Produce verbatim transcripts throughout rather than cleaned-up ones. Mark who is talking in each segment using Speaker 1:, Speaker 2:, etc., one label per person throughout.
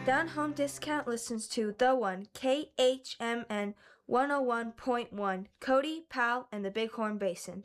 Speaker 1: Down Home Discount listens to The One, K H M N one oh one point one, Cody, Powell, and the Bighorn Basin.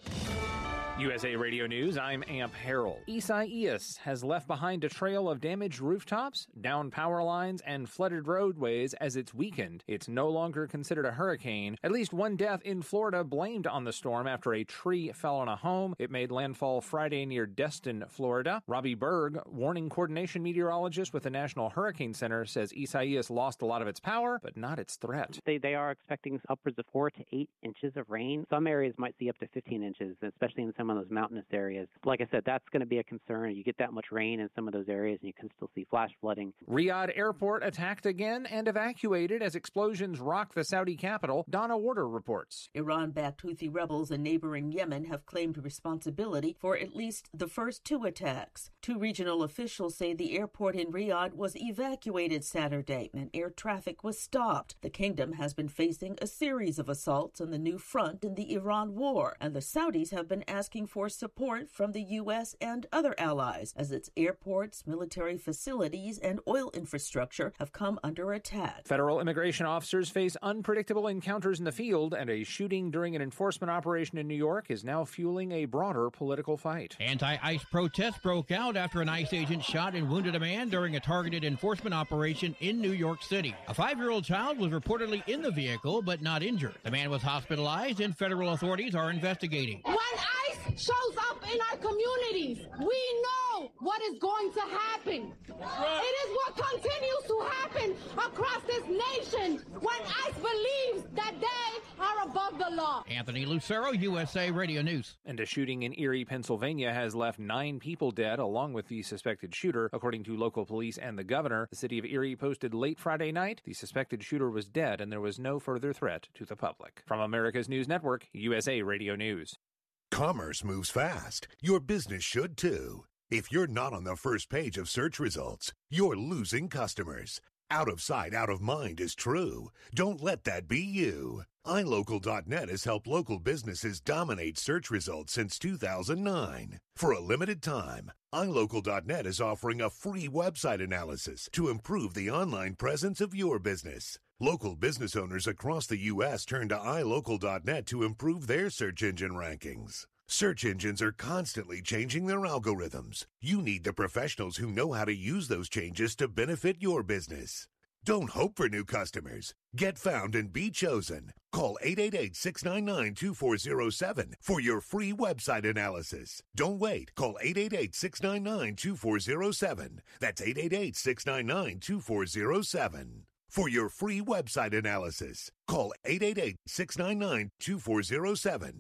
Speaker 2: U S A Radio News, I'm Amp Harold. Isaias has left behind a trail of damaged rooftops, downed power lines, and flooded roadways as it's weakened. It's no longer considered a hurricane. At least one death in Florida blamed on the storm after a tree fell on a home. It made landfall Friday near Destin, Florida. Robbie Berg, warning coordination meteorologist with the National Hurricane Center, says Isaias lost a lot of its power, but not its threat.
Speaker 3: They, they are expecting upwards of four to eight inches of rain. Some areas might see up to fifteen inches, especially in some of those mountainous areas. Like I said, that's going to be a concern. You get that much rain in some of those areas and you can still see flash flooding.
Speaker 2: Riyadh airport attacked again and evacuated as explosions rock the Saudi capital. Donna Warder reports.
Speaker 4: Iran-backed Houthi rebels in neighboring Yemen have claimed responsibility for at least the first two attacks. Two regional officials say the airport in Riyadh was evacuated Saturday and air traffic was stopped. The kingdom has been facing a series of assaults on the new front in the Iran war, and the Saudis have been asking for support from the U S and other allies as its airports, military facilities, and oil infrastructure have come under attack.
Speaker 2: Federal immigration officers face unpredictable encounters in the field, and a shooting during an enforcement operation in New York is now fueling a broader political fight.
Speaker 5: Anti-ICE protests broke out after an ICE agent shot and wounded a man during a targeted enforcement operation in New York City. A five-year-old child was reportedly in the vehicle but not injured. The man was hospitalized and federal authorities are investigating.
Speaker 6: When ICE shows up in our communities, we know what is going to happen. Right. It is what continues to happen across this nation when ICE believes that they are above the law.
Speaker 5: Anthony Lucero, U S A Radio News.
Speaker 2: And a shooting in Erie, Pennsylvania has left nine people dead, along with the suspected shooter, according to local police and the governor. The city of Erie posted late Friday night the suspected shooter was dead and there was no further threat to the public. From America's News Network, U S A Radio News.
Speaker 7: Commerce moves fast. Your business should too. If you're not on the first page of search results, you're losing customers. Out of sight, out of mind is true. Don't let that be you. i local dot net has helped local businesses dominate search results since two thousand nine. For a limited time, i local dot net is offering a free website analysis to improve the online presence of your business. Local business owners across the U S turn to i local dot net to improve their search engine rankings. Search engines are constantly changing their algorithms. You need the professionals who know how to use those changes to benefit your business. Don't hope for new customers. Get found and be chosen. Call eight eight eight, six nine nine, two four zero seven for your free website analysis. Don't wait. Call eight eight eight, six nine nine, two four zero seven. That's eight eight eight, six nine nine, two four zero seven. For your free website analysis, call eight eight eight, six nine nine, two four zero seven.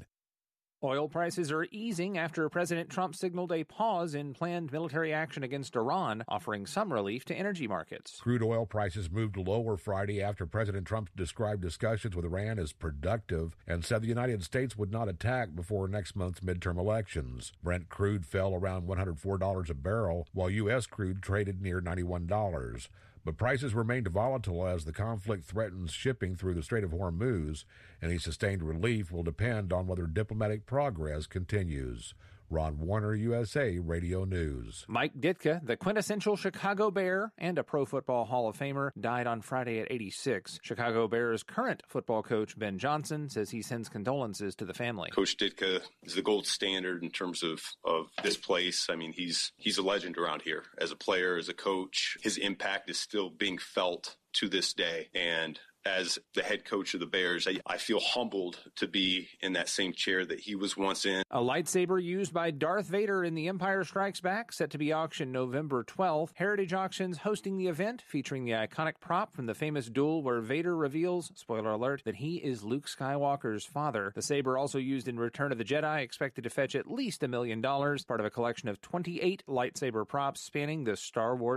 Speaker 2: Oil prices are easing after President Trump signaled a pause in planned military action against Iran, offering some relief to energy markets.
Speaker 8: Crude oil prices moved lower Friday after President Trump described discussions with Iran as productive and said the United States would not attack before next month's midterm elections. Brent crude fell around one hundred four dollars a barrel, while U S crude traded near ninety-one dollars. But prices remained volatile as the conflict threatens shipping through the Strait of Hormuz. Any sustained relief will depend on whether diplomatic progress continues. Ron Warner, U S A Radio News.
Speaker 2: Mike Ditka, the quintessential Chicago Bear and a Pro Football Hall of Famer, died on Friday at eighty-six. Chicago Bears' current football coach, Ben Johnson, says he sends condolences to the family.
Speaker 9: Coach Ditka is the gold standard in terms of, of this place. I mean, he's he's a legend around here. As a player, as a coach, his impact is still being felt to this day. And as the head coach of the Bears, I, I feel humbled to be in that same chair that he was once in.
Speaker 2: A lightsaber used by Darth Vader in The Empire Strikes Back, set to be auctioned November twelfth. Heritage Auctions hosting the event, featuring the iconic prop from the famous duel where Vader reveals, spoiler alert, that he is Luke Skywalker's father. The saber, also used in Return of the Jedi, expected to fetch at least a million dollars, part of a collection of twenty-eight lightsaber props spanning the Star Wars